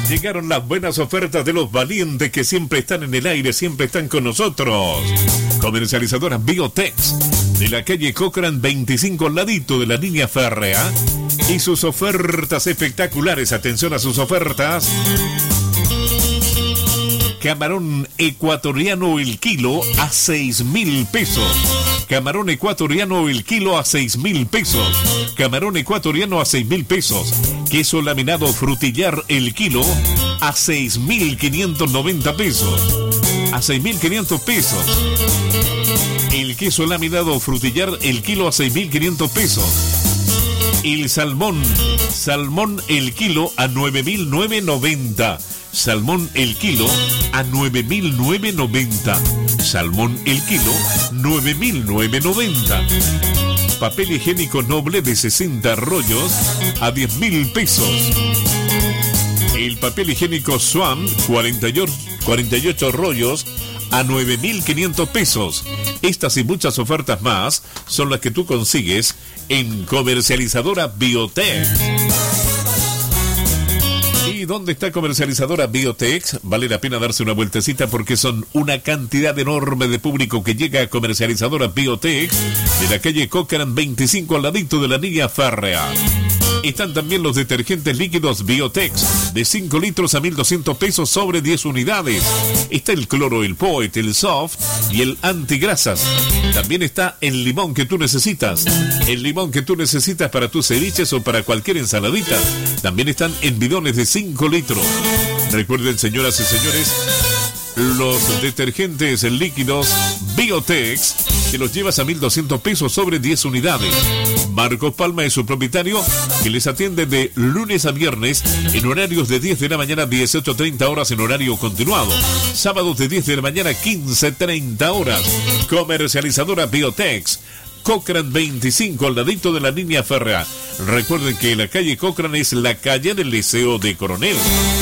Llegaron las buenas ofertas de los valientes que siempre están en el aire, siempre están con nosotros. Comercializadora Biotex, de la calle Cochrane 25, al ladito de la línea férrea. Y sus ofertas espectaculares, atención a sus ofertas. Camarón ecuatoriano el kilo a 6.000 pesos. Camarón ecuatoriano el kilo a 6.000 pesos. Camarón ecuatoriano a 6.000 pesos. Queso laminado frutillar el kilo a 6.590 pesos. A 6.500 pesos. El queso laminado frutillar el kilo a 6.500 pesos. El salmón el kilo a 9.990. Salmón el kilo a 9.990. Salmón el kilo 9.990. Papel higiénico noble de 60 rollos a 10.000 pesos. El papel higiénico Swan 48 rollos a 9.500 pesos. Estas y muchas ofertas más son las que tú consigues en Comercializadora Biotex. ¿Y dónde está Comercializadora Biotex? Vale la pena darse una vueltecita porque son una cantidad enorme de público que llega a Comercializadora Biotex de la calle Cochrane 25, al ladito de la línea férrea. Están también los detergentes líquidos Biotex de 5 litros a 1.200 pesos sobre 10 unidades. Está el cloro, el Poet, el Soft y el antigrasas. También está el limón que tú necesitas. El limón que tú necesitas para tus ceviches o para cualquier ensaladita. También están en bidones de 5 litros. Recuerden, señoras y señores, los detergentes líquidos Biotex que los llevas a 1.200 pesos sobre 10 unidades. Marcos Palma es su propietario, que les atiende de lunes a viernes en horarios de 10 de la mañana a 18:30 horas en horario continuado. Sábados de 10 de la mañana a 15:30 horas. Comercializadora Biotex, Cochrane 25, al ladito de la línea férrea. Recuerden que la calle Cochrane es la calle del Liceo de Coronel.